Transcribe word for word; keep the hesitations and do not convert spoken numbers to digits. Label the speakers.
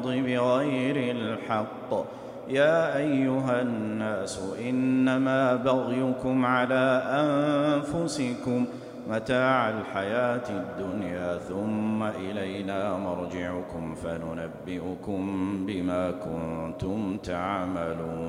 Speaker 1: الأرض بغير الحق. يا أيها الناس إنما بغيكم على أنفسكم متاع الحياة الدنيا ثم إلينا مرجعكم فننبئكم بما كنتم تعملون.